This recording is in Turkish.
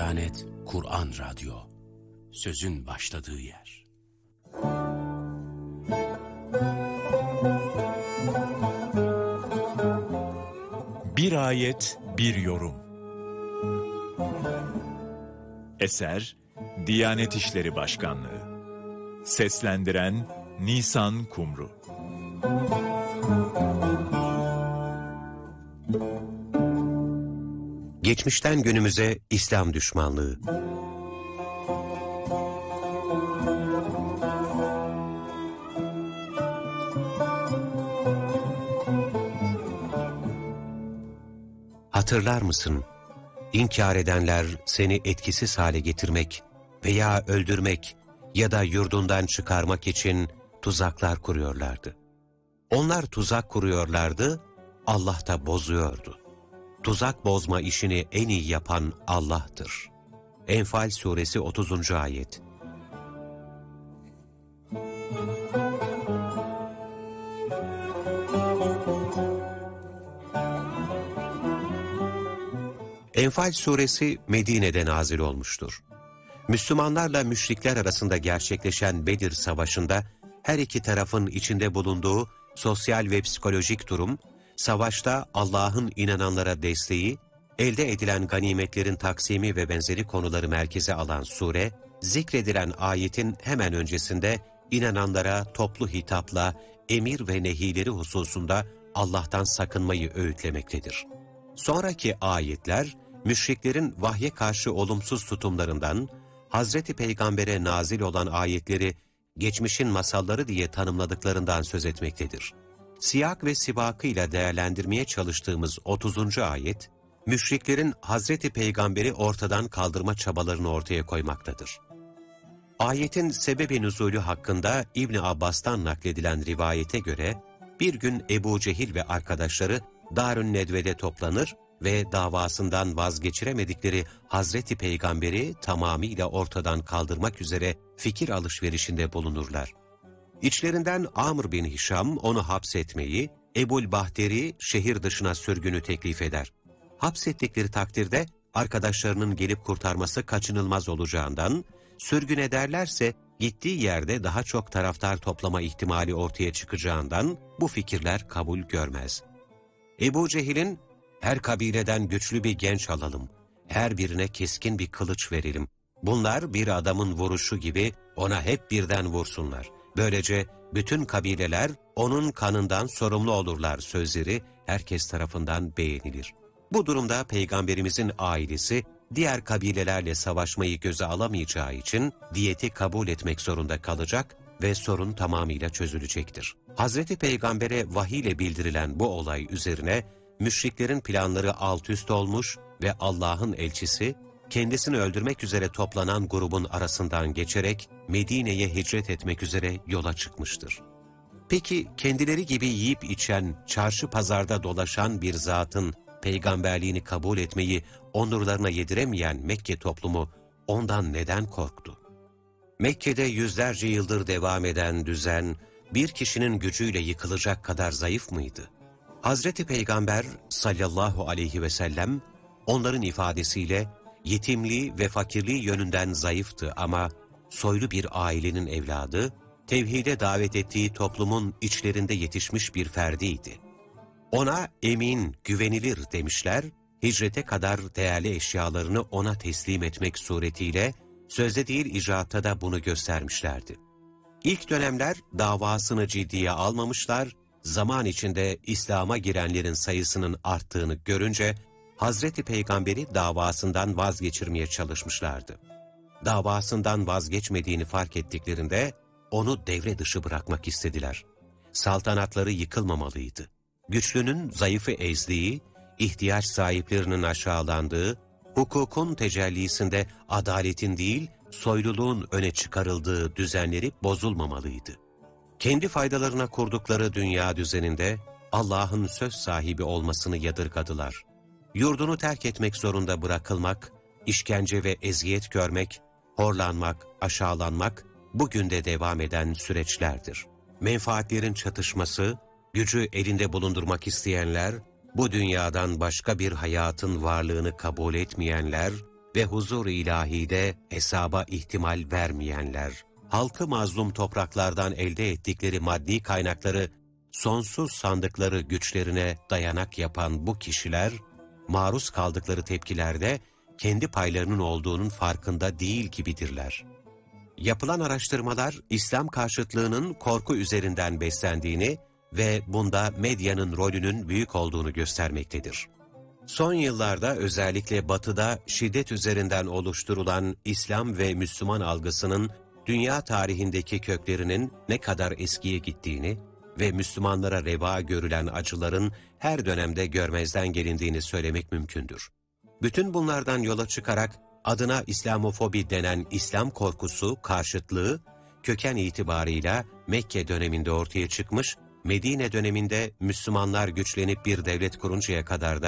Diyanet Kur'an Radyo, sözün başladığı yer. Bir ayet, bir yorum. Eser, Diyanet İşleri Başkanlığı. Seslendiren Nisan Kumru. Geçmişten günümüze İslam düşmanlığı. Hatırlar mısın? İnkar edenler seni etkisiz hale getirmek veya öldürmek ya da yurdundan çıkarmak için tuzaklar kuruyorlardı. Onlar tuzak kuruyorlardı, Allah da bozuyordu. Tuzak bozma işini en iyi yapan Allah'tır. Enfal suresi 30. ayet. Enfal suresi Medine'de nazil olmuştur. Müslümanlarla müşrikler arasında gerçekleşen Bedir Savaşı'nda her iki tarafın içinde bulunduğu sosyal ve psikolojik durum, savaşta Allah'ın inananlara desteği, elde edilen ganimetlerin taksimi ve benzeri konuları merkeze alan sure, zikredilen ayetin hemen öncesinde inananlara toplu hitapla emir ve nehileri hususunda Allah'tan sakınmayı öğütlemektedir. Sonraki ayetler, müşriklerin vahye karşı olumsuz tutumlarından, Hazreti Peygamber'e nazil olan ayetleri geçmişin masalları diye tanımladıklarından söz etmektedir. Siyak ve sibakıyla değerlendirmeye çalıştığımız 30. ayet, müşriklerin Hazreti Peygamber'i ortadan kaldırma çabalarını ortaya koymaktadır. Ayetin sebebi nüzulü hakkında İbn Abbas'tan nakledilen rivayete göre, bir gün Ebu Cehil ve arkadaşları Darün Nedve'de toplanır ve davasından vazgeçiremedikleri Hazreti Peygamber'i tamamıyla ortadan kaldırmak üzere fikir alışverişinde bulunurlar. İçlerinden Amr bin Hişam onu hapsetmeyi, Ebul Bahteri şehir dışına sürgünü teklif eder. Hapsettikleri takdirde arkadaşlarının gelip kurtarması kaçınılmaz olacağından, sürgün ederlerse gittiği yerde daha çok taraftar toplama ihtimali ortaya çıkacağından bu fikirler kabul görmez. Ebu Cehil'in her kabileden güçlü bir genç alalım, her birine keskin bir kılıç verelim. Bunlar bir adamın vuruşu gibi ona hep birden vursunlar. Böylece bütün kabileler onun kanından sorumlu olurlar sözleri herkes tarafından beğenilir. Bu durumda Peygamberimizin ailesi diğer kabilelerle savaşmayı göze alamayacağı için diyeti kabul etmek zorunda kalacak ve sorun tamamıyla çözülecektir. Hazreti Peygamber'e vahiy ile bildirilen bu olay üzerine müşriklerin planları altüst olmuş ve Allah'ın elçisi kendisini öldürmek üzere toplanan grubun arasından geçerek Medine'ye hicret etmek üzere yola çıkmıştır. Peki kendileri gibi yiyip içen, çarşı pazarda dolaşan bir zatın peygamberliğini kabul etmeyi onurlarına yediremeyen Mekke toplumu ondan neden korktu? Mekke'de yüzlerce yıldır devam eden düzen bir kişinin gücüyle yıkılacak kadar zayıf mıydı? Hazreti Peygamber sallallahu aleyhi ve sellem onların ifadesiyle yetimliği ve fakirliği yönünden zayıftı ama soylu bir ailenin evladı, tevhide davet ettiği toplumun içlerinde yetişmiş bir ferdiydi. Ona emin, güvenilir demişler, hicrete kadar değerli eşyalarını ona teslim etmek suretiyle sözde değil icraatta da bunu göstermişlerdi. İlk dönemler davasını ciddiye almamışlar, zaman içinde İslam'a girenlerin sayısının arttığını görünce Hazreti Peygamber'i davasından vazgeçirmeye çalışmışlardı. Davasından vazgeçmediğini fark ettiklerinde onu devre dışı bırakmak istediler. Saltanatları yıkılmamalıydı. Güçlünün zayıfı ezdiği, ihtiyaç sahiplerinin aşağılandığı, hukukun tecellisinde adaletin değil, soyluluğun öne çıkarıldığı düzenleri bozulmamalıydı. Kendi faydalarına kurdukları dünya düzeninde Allah'ın söz sahibi olmasını yadırgadılar. Yurdunu terk etmek zorunda bırakılmak, işkence ve eziyet görmek, horlanmak, aşağılanmak bugün de devam eden süreçlerdir. Menfaatlerin çatışması, gücü elinde bulundurmak isteyenler, bu dünyadan başka bir hayatın varlığını kabul etmeyenler, ve huzur ilahide hesaba ihtimal vermeyenler, halkı mazlum topraklardan elde ettikleri maddi kaynakları, sonsuz sandıkları güçlerine dayanak yapan bu kişiler, maruz kaldıkları tepkilerde kendi paylarının olduğunun farkında değil gibidirler. Yapılan araştırmalar, İslam karşıtlığının korku üzerinden beslendiğini ve bunda medyanın rolünün büyük olduğunu göstermektedir. Son yıllarda özellikle Batı'da şiddet üzerinden oluşturulan İslam ve Müslüman algısının dünya tarihindeki köklerinin ne kadar eskiye gittiğini ve Müslümanlara reva görülen acıların her dönemde görmezden gelindiğini söylemek mümkündür. Bütün bunlardan yola çıkarak adına İslamofobi denen İslam korkusu, karşıtlığı, köken itibarıyla Mekke döneminde ortaya çıkmış, Medine döneminde Müslümanlar güçlenip bir devlet kuruncaya kadar da